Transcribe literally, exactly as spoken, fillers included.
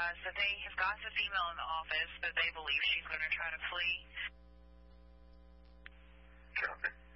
uh, so they have got the female in the office, but they believe she's going to try to flee. Copy.